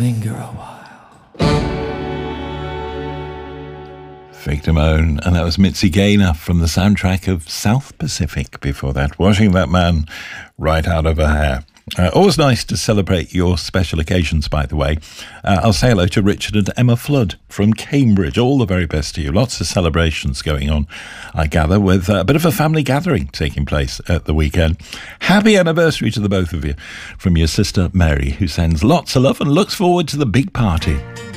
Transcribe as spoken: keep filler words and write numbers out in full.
linger a while. Victor Moan, and that was Mitzi Gaynor from the soundtrack of South Pacific. Before that, Washing That Man Right Out of Her Hair. Uh, always nice to celebrate your special occasions, by the way. Uh, I'll say hello to Richard and Emma Flood from Cambridge. All the very best to you. Lots of celebrations going on, I gather, with a bit of a family gathering taking place at the weekend. Happy anniversary to the both of you from your sister Mary, who sends lots of love and looks forward to the big party.